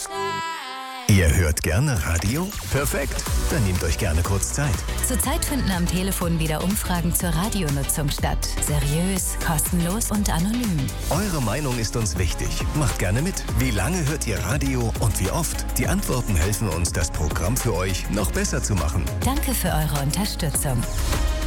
Ihr hört gerne Radio? Perfekt, dann nehmt euch gerne kurz Zeit. Zurzeit finden am Telefon wieder Umfragen zur Radionutzung statt. Seriös, kostenlos und anonym. Eure Meinung ist uns wichtig. Macht gerne mit. Wie lange hört ihr Radio und wie oft? Die Antworten helfen uns, das Programm für euch noch besser zu machen. Danke für eure Unterstützung.